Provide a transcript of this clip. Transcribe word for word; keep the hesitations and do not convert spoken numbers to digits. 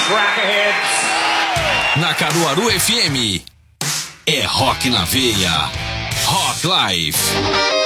Na Caruaru F M, é rock na veia. Rock Life.